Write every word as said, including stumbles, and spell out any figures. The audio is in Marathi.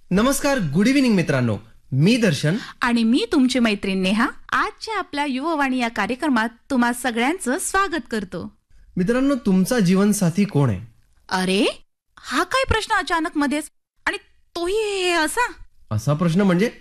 नमस्कार, गुड इव्हिनिंग मित्रांनो. मी दर्शन आणि मी तुमची मैत्रीण नेहा. आजच्या आपल्या युववाणी या कार्यक्रमात तुम्हा सगळ्यांचं स्वागत करतो. मित्रांनो, तुमचा जीवनसाथी कोण आहे? अरे, हा काय प्रश्न अचानक मध्येच, आणि तोही हे असा असा प्रश्न म्हणजे